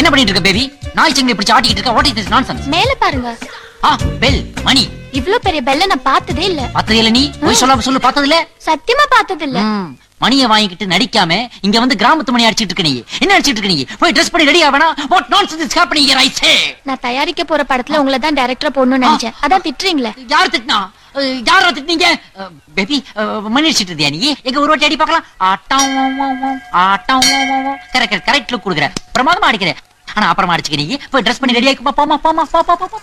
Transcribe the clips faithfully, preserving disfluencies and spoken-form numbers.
என்ன பண்ணிட்டு இருக்க பேபி? நாய் சிங்கை பிடிச்சு ஆட்டிக்கிட்டு இருக்க. What is this nonsense? மேல பாருங்க. ஆ, பெல் மணி. இவ்ளோ பெரிய பெல்ல நான் பார்த்ததே இல்ல. பார்த்ததே இல்ல? நீ போய் சொல்லாம சொல்லு, பார்த்தது இல்ல? சத்தியமா பார்த்தது இல்ல. மணியை வாங்கிட்டு நடிக்காம இங்க வந்து கிராமத்து மணி அடிச்சிட்டு இருக்க நீ. என்ன அடிச்சிட்டு இருக்க நீ? போய் ட்ரெஸ் பண்ணி ready ஆவனா? What nonsense is happening here I சே. நான் தயாரிக்க போற படத்துல உங்களை தான் டைரக்டரா போடணும்னு நினைச்சேன். அதான் திட்டுறீங்களே. யார் திட்டினா? யாரா திட்டினீங்க? பேபி மணி அடிச்சிட்டு இருந்தியா நீ? எங்க ஒரு வாட்டி அடி பார்க்கலாம். ஆட்டம் ஆட்டம் கரெக்ட் கரெக்ட் லுக் கொடுக்குற. பிரமாதமா அடிக்கிற. ஆனா அப்புறமா அடிச்சுக்க நீ. போய் ட்ரெஸ் பண்ணி ரெடி ஆயிக்குமா? போமா போமா போ போ போ.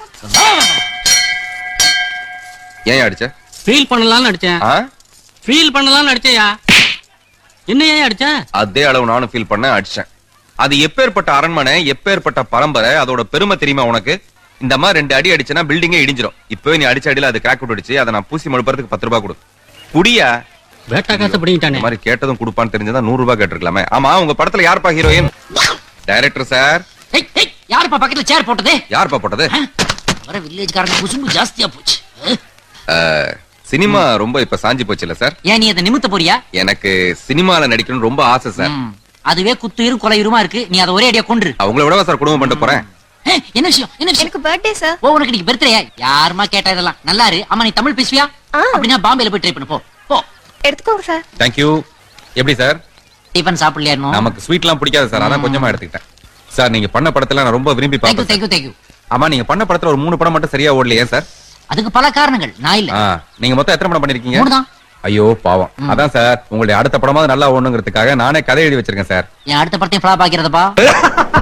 ஏன் அடிச்ச? ஃபீல் பண்ணலாம்னு அடிச்சேன். ஃபீல் பண்ணலாம்னு அடிச்சேயா? என்ன ஏன் அடிச்ச? அதே அளவு நானும் ஃபீல் பண்ண அடிச்சேன். அது எப்பேற்பட்ட அரண்மனை, எப்பேற்பட்ட பரம்பரை, அதோட பெருமை தெரியுமா உனக்கு? இந்த மாதிரி ரெண்டு அடி அடிச்சனா பில்டிங்கே இடிஞ்சிரும். இப்பவே நீ அடிச்ச அடியில அது கிராக் விட்டுடுச்சு. அதை நான் பூசி மழுப்புறதுக்கு பத்து ரூபாய் கொடு. குடியா? வேட்டா காசு பிடிங்கிட்டானே. இந்த மாதிரி கேட்டதும் கொடுப்பான்னு தெரிஞ்சதா நூறு ரூபாய் கேட்டிருக்கலாமே. ஆமா, உங்க படத்துல யாருப்பா ஹீரோயின்? Director sir. யாருப்பா பக்கத்துல சேர் போட்டது? யாருப்பா போட்டது? வர வில்லேஜ்காரங்க குசும்பு ஜாஸ்தியா போச்சு. சினிமா ரொம்ப இப்ப சாஞ்சி போச்சு இல்ல சார்? ஏன் நீ அதை நிமித்த போறியா? எனக்கு சினிமால நடிக்கணும்னு ரொம்ப ஆசை சார். அதுவே குத்துயிரும் கொலையுருமா இருக்கு. நீ அதை ஒரே அடியா கொன்று. அவங்கள விடவா சார் குடும்பம் பண்ணிட்டு போறேன்? என்ன விஷயம்? என்ன விஷயம்? எனக்கு பர்த்டே சார். ஓ, உனக்கு இன்னைக்கு பர்த்டே? யாருமா கேட்டா இதெல்லாம்? நல்லா இரு. அம்மா நீ தமிழ் பேசுவியா? அப்படின்னா பாம்பேல போய் ட்ரை பண்ணு. போ போ. எடுத்துக்கோங்க சார். Thank you. எப்படி சார்? டிபன் சாப்பிடலையா? நமக்கு ஸ்வீட்லாம் பிடிக்காது சார். அதான் கொஞ்சமா எடுத்துக்கிட்டேன். சார் நீங்க பண்ண படத்துல நான் ரொம்ப விரும்பி பார்த்தேன். Thank you thank you. ஆமா, நீங்க பண்ண படத்துல ஒரு மூணு படம் மட்டும் சரியா ஓடலையே சார்? அதுக்கு பல காரணங்கள். நான் இல்ல. நீங்க மொத்தம் எத்தனை படம் பண்ணிருக்கீங்க? மூணு தான். ஐயோ பாவம். அதான் சார் உங்களுடைய அடுத்த படமாவது நல்லா ஓடணுங்கிறதுக்காக நானே கதை எழுதி வச்சிருக்கேன் சார். என் அடுத்த படத்தையும் ஃபிளாப் ஆக்கிறதப்பா.